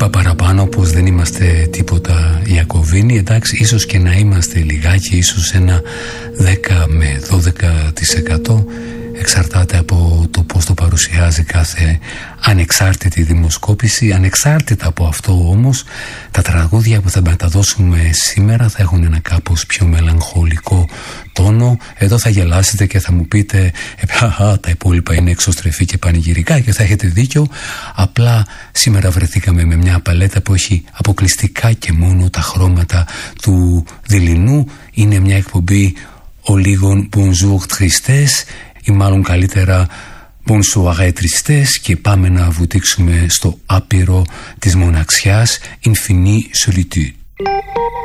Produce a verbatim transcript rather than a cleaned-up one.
Είπα παραπάνω πως δεν είμαστε τίποτα Ιακωβίνοι. Εντάξει, ίσως και να είμαστε λιγάκι, ίσως ένα δέκα με δώδεκα τοις εκατό. Εξαρτάται από το πώς το παρουσιάζει κάθε ανεξάρτητη δημοσκόπηση. Ανεξάρτητα από αυτό όμως, τα τραγούδια που θα μεταδώσουμε σήμερα θα έχουν ένα κάπως πιο μελαγχολικό τόνο. Εδώ θα γελάσετε και θα μου πείτε «Α, τα υπόλοιπα είναι εξωστρεφή και πανηγυρικά», και θα έχετε δίκιο. Απλά σήμερα βρεθήκαμε με μια παλέτα που έχει αποκλειστικά και μόνο τα χρώματα του δειλινού. Είναι μια εκπομπή ολίγων bonjour tristes, ή μάλλον καλύτερα bonsoir tristes, και πάμε να βουτήξουμε στο άπειρο της μοναξιάς, infinie solitude.